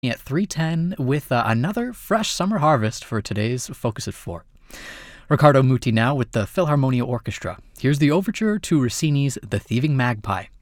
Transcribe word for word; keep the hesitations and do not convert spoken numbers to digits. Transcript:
At three ten with uh, another fresh summer harvest for today's Focus at four. Riccardo Muti now with the Philharmonia Orchestra. Here's the overture to Rossini's The Thieving Magpie.